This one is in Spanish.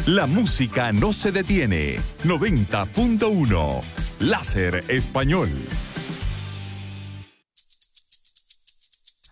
La música no se detiene. 90.1. Láser Español.